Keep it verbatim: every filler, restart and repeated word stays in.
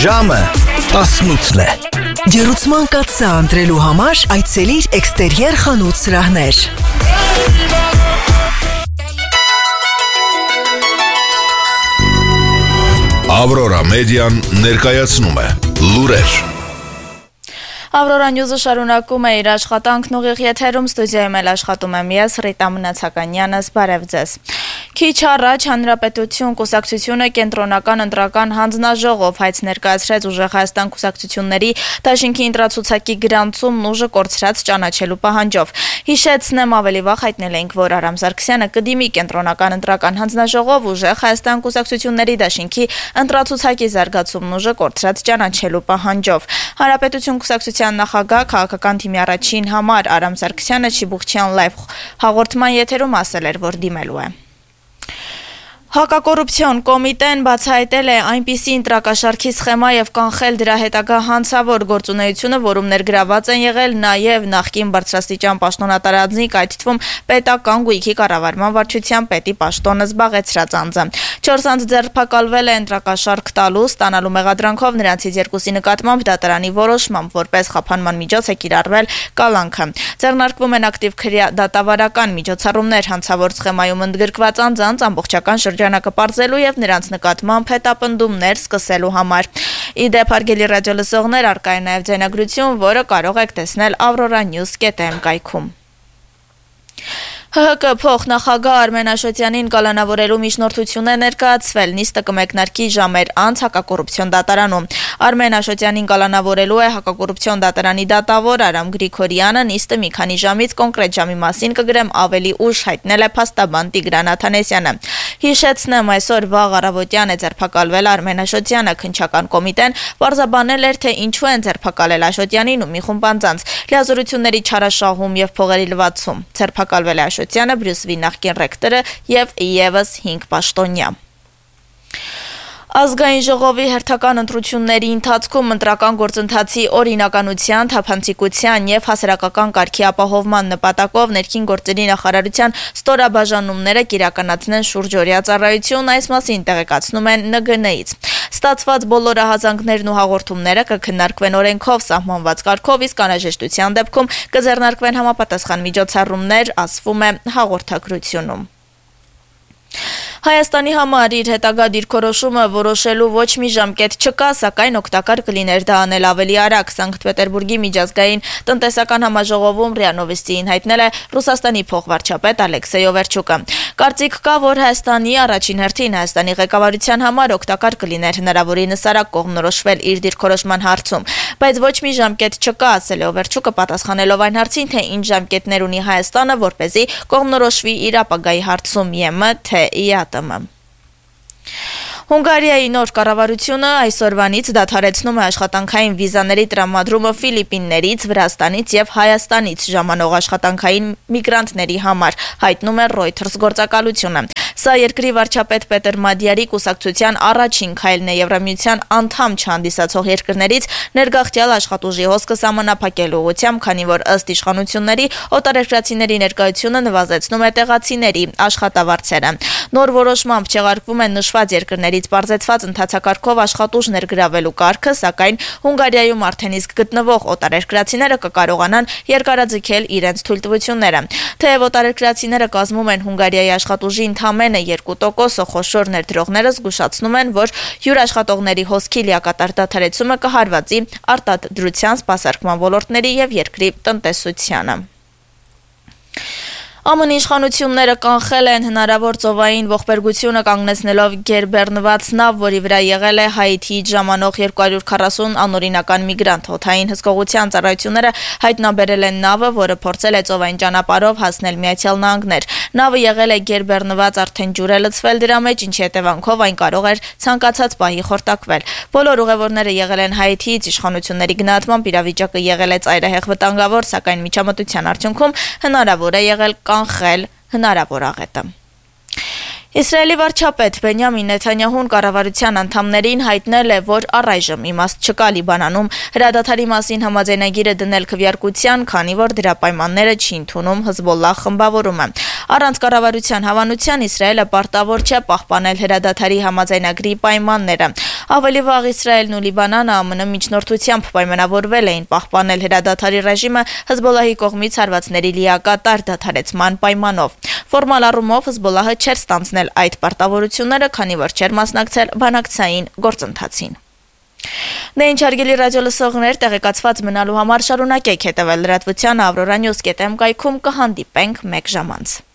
Ժամը տասնութն է։ Ջերուցման կաթսա ընտրելու համար այցելիր էքստերիեր խանութ սրահներ։ Ավրորա մեդիան ներկայացնում է լուրեր։ Ավրորա Նյուզը շարունակում է իր աշխատանքն ուղիղ եթերում, ստուդիայում էլ աշխատում եմ ես, Ռիտա Մնացականյանս, բարև ձեզ։ Քիչ առաջ Հանրապետություն կուսակցությունը կենտրոնական ընտրական հանձնաժողով հայց ներկայացրեց Ուժեղ Հայաստան կուսակցությունների դաշինքի ընտրացուցակի գրանցումն ուժը կորցրած ճանաչելու պահանջով։ Հիշեցնեմ, ավելի վաղ հայտնել էինք, որ Արամ Սարգսյանը կդիմի կենտրոնական ընտրական հանձնաժողով Ուժեղ Հայաստան կուսակցությունների դաշինքի ընտրացուցակի զարգացումն ուժը կորցրած ճանաչելու պահանջով։ Հանրապետություն կուսակցության նախագահ քաղաքական թիմի առաջին համար Արամ Սարգսյանը Չիբուխչյան լայվ հաղորդման եթերում ասել էր, որ դիմելու է։ Հակակոռուպցիոն կոմիտեն բացահայտել է այնպիսի ընտրակաշարքի սխեմա եւ կանխել դրա հետագա հանցավոր գործունեությունը, որում ներգրաված են եղել նաեւ նախկին բարձրաստիճան պաշտոնատարածնիկ, այդ թվում պետական գույքի կառավարման վարչության պետի պաշտոնը զբաղեցրած անձը։ Չորս անձ ձերբակալվել է ընտրակաշարք տալու, ստանալու մեղադրանքով, նրանցից երկուսի նկատմամբ դատարանի որոշմամբ որպես խափանման միջոց է կիրառվել կալանքը։ Ձեռնարկվում են ակտիվ դատավարական միջոցառումներ հանցավոր սխեմայում ընդգրկված անձանց ամբողջական շրջանակը պարզելու եւ նրանց նկատմամբ հետապնդումներ սկսելու համար։ Ի դեպ, հարգելի ռադիոլսողներ, առկա է նաեւ ձայնագրություն, որը կարող եք տեսնել avroranews dot am կայքում։ Հ Հ Կ փոխնախագահ Արմեն Աշոտյանին կալանավորելու միջնորդություն է ներկայացվել, նիստը կմեկնարկի ժամեր անց հակակոռուպցիոն դատարանում։ Արմեն Աշոտյանին կալանավորելու է հակակոռուպցիոն դատարանի դատավոր Արամ Գրիգորյանը, նիստը մի քանի ժամից կոնկրետ ժամի մասին կգրեմ ավելի ուշ հայտնել է փաստաբան Տիգրան Աթանեսյանը։ Հիշեցնեմ, այսօր վաղ առավոտյան է ձերբակալվել Արմեն Աշոտյանը, քննչական կոմիտեն պարզաբանել էր, թե ինչու են ձերբակալել Աշոտյանին ու մի խումբ անձանց լիազորությունների չարաշահում եւ փողերի լվացում։ Ձերբակալվել է Աշոտյանը, Բրյուսվի նախկին ռեկտորը եւ եւս հինգ պաշտոնյա։ Ազգային ժողովի հերթական ընտրությունների ընթացքում ընտրական գործընթացի օրինականության, թափանցիկության եւ հասարակական կարգի ապահովման նպատակով ներքին գործերի նախարարության ստորաբաժանումները կիրականացնեն շուրջօրյա ծառայություն, այս մասին տեղեկացնում են Ն Գ Ն-ից։ Ստացված բոլոր ահազանգներն ու հաղորդումները կքննարկվեն օրենքով սահմանված կարգով, իսկ անհրաժեշտության դեպքում կձեռնարկվեն համապատասխան միջոցառումներ, ասվում է հաղորդագրությունում։ Հայաստանի համար իր հետագա դիրքորոշումը որոշելու ոչ մի ժամկետ չկա, սակայն օգտակար կլիներ դա անել ավելի արագ։ Սանկտ Պետերբուրգի միջազգային տնտեսական համաժողովում ՌԻԱ Նովոստիին հայտնել է Ռուսաստանի փոխվարչապետ Ալեքսեյ Օվերչուկը։ Կարծիք կա, որ Հայաստանի առաջին հերթին Հայաստանի ղեկավարության համար օգտակար կլիներ հնարավորինս արագ կողմնորոշվել իր դիրքորոշման հարցում, բայց ոչ մի ժամկետ չկա, ասել է Օվերչուկը, պատասխանելով այն հարցին, թե ինչ ժամկետներ ունի Հայաստանը, որպեսզի կողմնորոշվի իր ապագայի հարցում ԵՄ թե ԵԱՏՄ։ Հունգարիայի նոր կառավարությունը այսօրվանից դադարեցնում է աշխատանքային վիզաների տրամադրումը Ֆիլիպիններից, Վրաստանից եւ Հայաստանից ժամանող աշխատանքային միգրանտների համար, հայտնում է Reuters գործակալությունը։ Սա երկրի վարչապետ Պետեր Մադյարի կուսակցության առաջին քայլն է Եվրամիության անդամ չհանդիսացող երկրներից ներգաղթյալ աշխատուժի հոսքը սահմանափակելու ուղղությամբ, քանի որ ըստ իշխանությունների օտարերկրացիների ներկայությունը նվազեցնում է տեղացիների աշխատավարձերը։ Նոր որոշմամբ չեղարկվում են նշված երկրներից պարզեցված ընթացակարգով աշխատուժ ներգրավելու կարգը, սակայն Հունգարիայում արդեն իսկ գտնվող օտարերկրացիները կկարողանան երկարաձգել իրենց թույլտվությունները։ Թեև օտարերկրացիները կազմում են Հունգարիայի աշխատուժի ընդամենը երկու տոկոսը, խոշոր ներդրողները զգուշացնում են, որ հյուրաշխատողների հոսքի լիակատար դադարեցումը կհարվածի արտադրության, սպասարկման ոլորտների եւ երկրի տնտեսությանը։ Ամն իշխանությունները կանխել են հնարավոր ծովային ողբերգությունը կանգնեցնելով գերբեռնված նավ, որի վրա եղել է Հայիթիից ժամանող երկու հարյուր քառասուն անօրինական միգրանտ։ Օդային հսկողության ծառայությունները հայտնաբերել են նավը, որը փորձել է ծովային ճանապարհով հասնել Միացյալ Նահանգներ։ Նավը եղել է գերբեռնված, արդեն ջուր է լցվել դրա մեջ, ինչի հետևանքով այն կարող էր ցանկացած պահի խորտակվել։ Բոլոր ուղևորները եղել են Հայիթիից, իշխանությունների գնահատմամբ իրավիճակը եղել է ծայրահեղ վտանգավոր, սակայն միջամտության արդյունքում հնարավոր է եղել կանխել հնարավոր աղետը։ Իսրայելի վարչապետ Բենյամին Նեթանյահուն կառավարության անդամներին հայտնել է, որ առայժմ իմաստ չկա Լիբանանում հրադադարի մասին համաձայնագիրը դնել քվեարկության, քանի որ դրա պայմանները չի ընդունում Հեզբոլլահ խմբավորումը։ Առանց կառավարության հավանության Իսրայելը պարտավոր չէ պահպանել հրադադարի համաձայնագրի պայմանները։ Ավելի վաղ Իսրայելն ու Լիբանանը ԱՄՆ միջնորդությամբ պայմանավորվել էին պահպանել հրադադարի ռեժիմը Հեզբոլլահի կողմից հարվածների լիակատար դադարեցման պայմանով։ Ֆորմալ առումով Հեզբոլլահը չէր ստանձնել այդ պարտավորությունները, քանի որ չէր մասնակցել բանակցային գործընթացին։ Դե ինչ հարգելի ռադիո լսողներ, տեղեկացված մնալու համար շարունակեք հետևել լրատվությանը Aurora News կետ em կայքում կհանդիպենք մեկ ժամ անց։